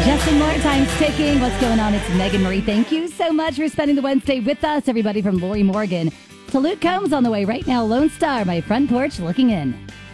Justin Moore, time's ticking. What's going on? It's Megan Marie. Thank you so much for spending the Wednesday with us, everybody, from Lori Morgan to Luke Combs on the way right now. Lone Star, my front porch looking in.